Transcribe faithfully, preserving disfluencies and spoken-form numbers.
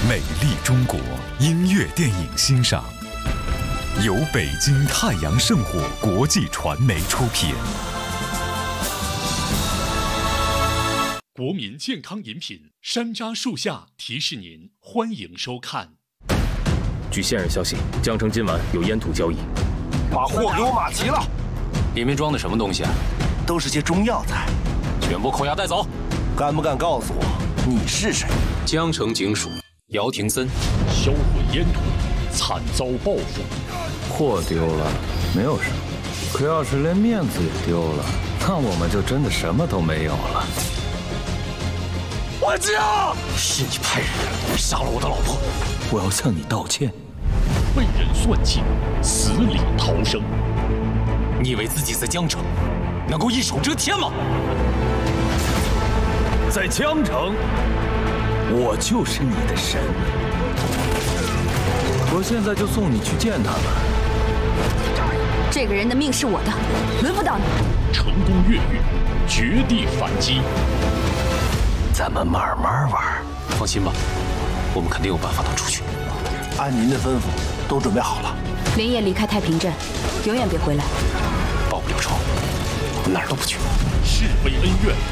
美丽中国音乐电影欣赏，由北京太阳圣火国际传媒出品。国民健康饮品山楂树下提示您：欢迎收看。 据线人消息，江城今晚有烟土交易， 把货给我码齐了。 里面装的什么东西啊？ 都是些中药材， 全部扣押带走。 敢不敢告诉我你是谁？ 江城警署姚廷森， 销毁烟土，惨遭报复。 货丢了没有什么，可要是连面子也丢了，那我们就真的什么都没有了。 我叫是你派人杀了我的老婆， 我要向你道歉。 被人算计，死里逃生。 你以为自己在江城能够一手遮天吗？ 在江城，我就是你的神。我现在就送你去见他们。 这个人的命是我的，轮不到你。 成功越狱，绝地反击。 咱们慢慢玩。 放心吧，我们肯定有办法能出去。 按您的吩咐，都准备好了。 连夜离开太平镇，永远别回来。 报不了仇，我哪儿都不去。 是非恩怨。